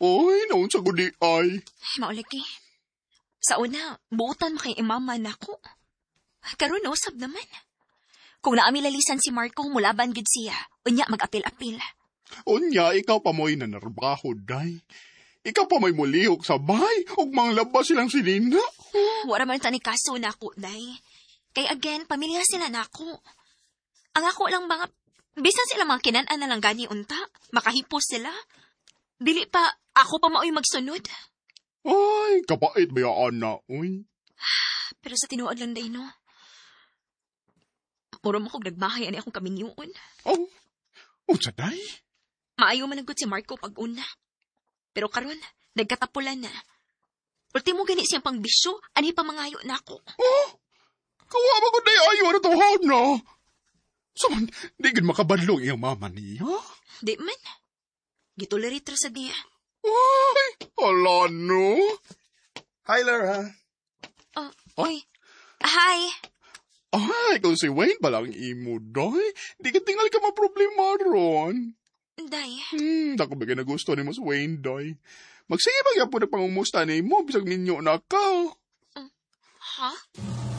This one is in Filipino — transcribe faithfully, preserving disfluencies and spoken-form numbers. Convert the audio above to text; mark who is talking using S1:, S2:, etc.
S1: Oy, naunsa ko di ay.
S2: Ay, maulagi. Sa una, buutan mo kay imama na ko. Karon usab naman. Kung naamilalisan si Marco, mulaban gid siya. Unya, mag-apil-apil.
S1: Unya, ikaw pa mo'y nanarbaho, day. Ikaw pa may mulihok sa bahay, ug manglabas silang sinina.
S2: Wala man tani kaso na ako, day. Kay again, pamilya sila na ako. Ang ako lang mga, bisan sila mga kinaan na lang gani unta, makahipos sila. Dili pa, ako pa mao'y magsunod.
S1: Ay, kapait ba yaan na, uy.
S2: Pero sa tinuod lang, day, no? Muro mo kong nagmahay ani akong kaminyuon.
S1: Oh, unsa day?
S2: Maayo managot si Marco pag-una. Pero karon, nagkatapulan na. Ultimo gani siyang pangbisyo, ani pa mangayo na ako.
S1: Oh, kawawa ko day ayo na tawhad na. Saman, di gid makabadlong iyang mama niya.
S2: Di man. Gitoleritra sa niya.
S1: Ay, ala no.
S3: Hi, Laura.
S2: Oh, oy. Hi.
S1: Ay, kung si Wayne palang imo, day. Di ka tingal ka maproblema ron.
S2: Day.
S1: Hmm, dako ba na gusto ni mo si Wayne, day. Magsige ba po na pangumusta ni mo, bisag minyo na ka.
S2: Ha?